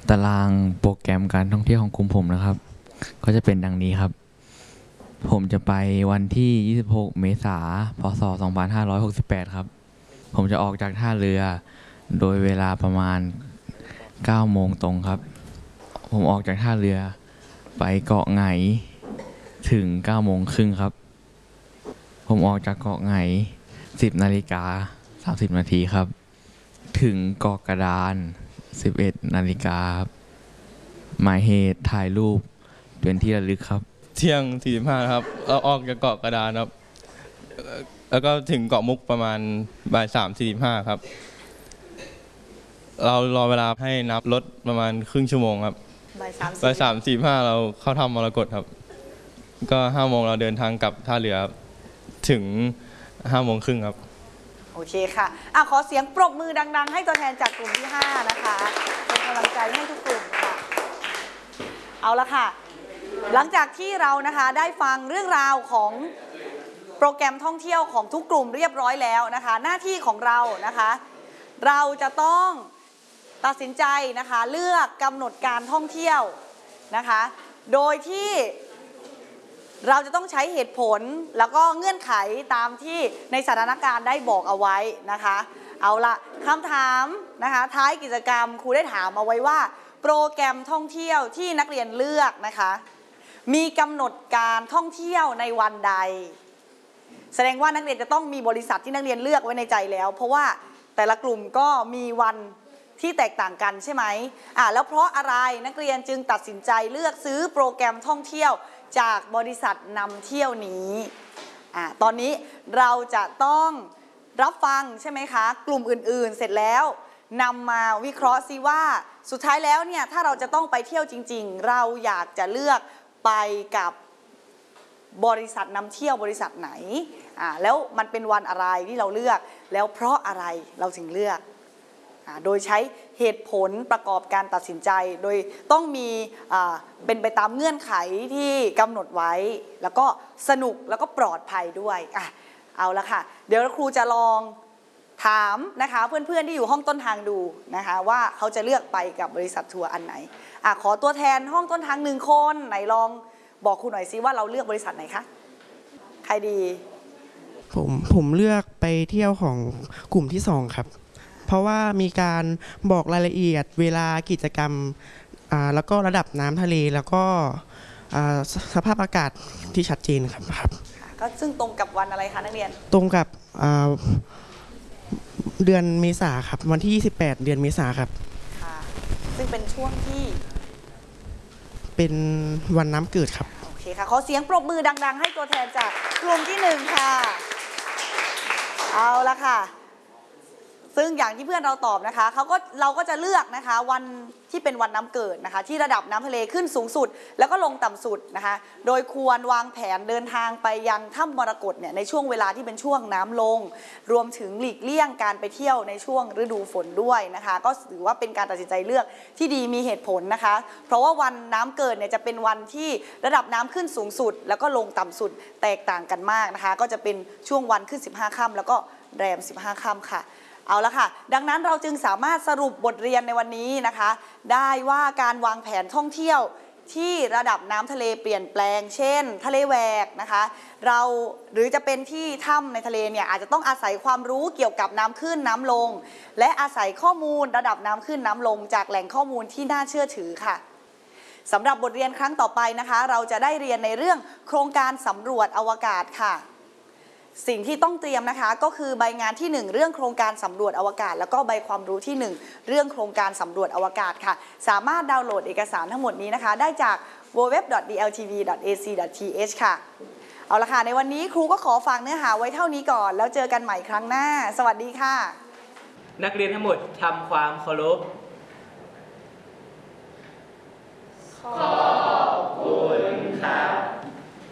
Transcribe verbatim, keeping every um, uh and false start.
ตารางโปรแกรมการท่องเที่ยวของกลุ่มผมนะครับก็จะเป็นดังนี้ครับผมจะไปวันที่ยี่สิบหกเมษายนพศสองพันห้าร้อยหกสิบแปดครับผมจะออกจากท่าเรือโดยเวลาประมาณเก้าโมงตรงครับผมออกจากท่าเรือไปเกาะไหงถึงเก้าโมงครึ่งครับผมออกจากเกาะไหงสิบนาฬิกาสามสิบนาทีครับถึงเกาะกระดานสิบเอ็ดนาฬิกาครับหมายเหตุถ่ายรูปเป็นที่ระลึกครับเที่ยงสี่สิบห้าครับเราออกจากเกาะกระดานครับแล้วก็ถึงเกาะมุกประมาณบ่ายสามสี่สิบห้าครับเรารอเวลาให้นับรถประมาณครึ่งชั่วโมงครับบ่ายสามบ่ายสามสี่ห้าเราเข้าถ้ำมรกตครับก็ห้าโมงเราเดินทางกลับท่าเรือถึงห้าโมงครึ่งครับโอเคค่ะอ่ะขอเสียงปรบมือดังๆให้ตัวแทนจากกลุ่มที่ห้านะคะเป็นกำลังใจให้ทุกกลุ่มค่ะเอาละค่ะหลังจากที่เรานะคะได้ฟังเรื่องราวของโปรแกรมท่องเที่ยวของทุกกลุ่มเรียบร้อยแล้วนะคะหน้าที่ของเรานะคะเราจะต้องตัดสินใจนะคะเลือกกำหนดการท่องเที่ยวนะคะโดยที่เราจะต้องใช้เหตุผลแล้วก็เงื่อนไขตามที่ในสถานการณ์ได้บอกเอาไว้นะคะเอาละคำถามนะคะท้ายกิจกรรมครูได้ถามเอาไว้ว่าโปรแกรมท่องเที่ยวที่นักเรียนเลือกนะคะมีกำหนดการท่องเที่ยวในวันใดแสดงว่านักเรียนจะต้องมีบริษัทที่นักเรียนเลือกไว้ในใจแล้วเพราะว่าแต่ละกลุ่มก็มีวันที่แตกต่างกันใช่ไหมอ่ะแล้วเพราะอะไรนักเรียนจึงตัดสินใจเลือกซื้อโปรแกรมท่องเที่ยวจากบริษัทนำเที่ยวนี้อ่ะตอนนี้เราจะต้องรับฟังใช่ไหมคะกลุ่มอื่นๆเสร็จแล้วนำมาวิเคราะห์ซิว่าสุดท้ายแล้วเนี่ยถ้าเราจะต้องไปเที่ยวจริงๆเราอยากจะเลือกไปกับบริษัทนำเที่ยวบริษัทไหนอ่าแล้วมันเป็นวันอะไรที่เราเลือกแล้วเพราะอะไรเราถึงเลือกอ่าโดยใช้เหตุผลประกอบการตัดสินใจโดยต้องมีอ่าเป็นไปตามเงื่อนไขที่กำหนดไว้แล้วก็สนุกแล้วก็ปลอดภัยด้วยอ่ะเอาละค่ะเดี๋ยวครูจะลองถามนะคะเพื่อนๆที่อยู่ห้องต้นทางดูนะคะว่าเขาจะเลือกไปกับบริษัททัวร์อันไหนอ่ะขอตัวแทนห้องต้นทางหนึ่งคนไหนลองบอกครูหน่อยซิว่าเราเลือกบริษัทไหนคะใครดีผมผมเลือกไปเที่ยวของกลุ่มที่สองครับเพราะว่ามีการบอกรายละเอียดเวลากิจกรรมแล้วก็ระดับน้ำทะเลแล้วก็สภาพอากาศที่ชัดเจนครับครับก็ซึ่งตรงกับวันอะไรคะนักเรียนตรงกับเดือนเมษาครับวันที่ยี่สิบแปดเดือนเมษาครับค่ะซึ่งเป็นช่วงที่เป็นวันน้ำเกิดครับโอเคค่ะขอเสียงปรบมือดังๆให้ตัวแทนจากกลุ่มที่หนึ่งค่ะเอาละค่ะซึ่งอย่างที่เพื่อนเราตอบนะคะเขาก็เราก็จะเลือกนะคะวันที่เป็นวันน้ำเกิดนะคะที่ระดับน้ำทะเลขึ้นสูงสุดแล้วก็ลงต่ำสุดนะคะโดยควรวางแผนเดินทางไปยังถ้ำมรกตเนี่ยในช่วงเวลาที่เป็นช่วงน้ำลงรวมถึงหลีกเลี่ยงการไปเที่ยวในช่วงฤดูฝนด้วยนะคะก็ถือว่าเป็นการตัดสินใจเลือกที่ดีมีเหตุผลนะคะเพราะว่าวันน้ำเกิดเนี่ยจะเป็นวันที่ระดับน้ำขึ้นสูงสุดแล้วก็ลงต่ำสุดแตกต่างกันมากนะคะก็จะเป็นช่วงวันขึ้นสิบห้าค่ำแล้วก็แรมสิบห้าค่ำค่ะเอาละค่ะดังนั้นเราจึงสามารถสรุปบทเรียนในวันนี้นะคะได้ว่าการวางแผนท่องเที่ยวที่ระดับน้ำทะเลเปลี่ยนแปลงเช่นทะเลแหวกนะคะเราหรือจะเป็นที่ถ้ำในทะเลเนี่ยอาจจะต้องอาศัยความรู้เกี่ยวกับน้ำขึ้นน้ำลงและอาศัยข้อมูลระดับน้ำขึ้นน้ำลงจากแหล่งข้อมูลที่น่าเชื่อถือค่ะสำหรับบทเรียนครั้งต่อไปนะคะเราจะได้เรียนในเรื่องโครงการสำรวจอวกาศค่ะสิ่งที่ต้องเตรียมนะคะก็คือใบงานที่หนึ่งเรื่องโครงการสำรวจอวกาศแล้วก็ใบความรู้ที่หนึ่งเรื่องโครงการสำรวจอวกาศค่ะสามารถดาวน์โหลดเอกสารทั้งหมดนี้นะคะได้จาก ดับเบิลยู ดับเบิลยู ดับเบิลยู ดอท ดี แอล ที วี ดอท เอ ซี ดอท ที เอช ค่ะเอาละค่ะในวันนี้ครูก็ขอฝากเนื้อหาไว้เท่านี้ก่อนแล้วเจอกันใหม่ครั้งหน้าสวัสดีค่ะนักเรียนทั้งหมดทำความเคารพขอบคุณครับ